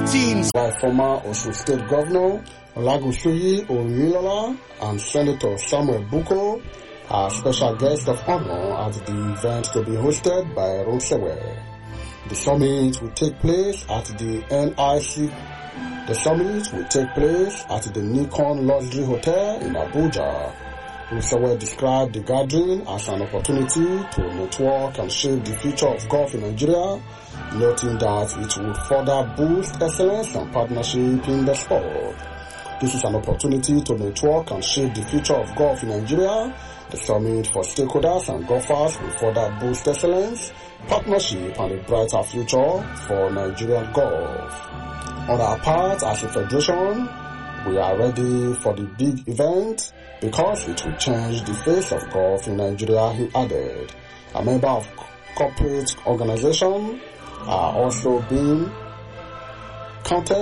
teams. By former Osun State Governor Olagunsoyi Oyinlola and Senator Samuel Buko are special guests of honor at the event to be hosted by Ronsewe. The summit will take place at the NIC. The summit will take place at the Nikon Luxury Hotel in Abuja. Ronsewe described the gathering as an opportunity to network and shape the future of golf in Nigeria, noting that it will further boost excellence and partnership in the sport. This is an opportunity to network and shape the future of golf in Nigeria. The summit for stakeholders and golfers will further boost excellence, partnership, and a brighter future for Nigerian golf. On our part, as a federation, we are ready for the big event because it will change the face of golf in Nigeria, he added. A member of corporate organization are also being counted